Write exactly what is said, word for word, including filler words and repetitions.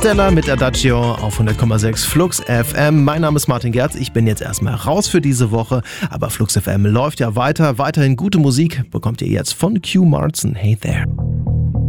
Stella mit Adagio auf hundert Komma sechs Flux F M. Mein Name ist Martin Gerz. Ich bin jetzt erstmal raus für diese Woche, aber Flux F M läuft ja weiter. Weiterhin gute Musik bekommt ihr jetzt von Q Martin. Hey there.